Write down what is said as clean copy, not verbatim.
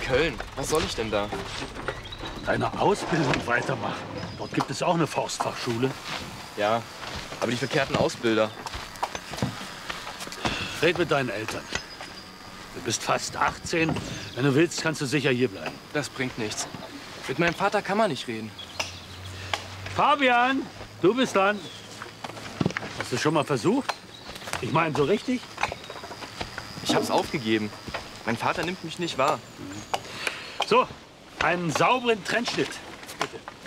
Köln. Was soll ich denn da? Deine Ausbildung weitermachen. Dort gibt es auch eine Forstfachschule. Ja, aber die verkehrten Ausbilder. Red mit deinen Eltern. Du bist fast 18. Wenn du willst, kannst du sicher hier bleiben. Das bringt nichts. Mit meinem Vater kann man nicht reden. Fabian, du bist dran. Hast du schon mal versucht? Ich meine, so richtig? Ich hab's aufgegeben. Mein Vater nimmt mich nicht wahr. So, einen sauberen Trennschnitt. Bitte.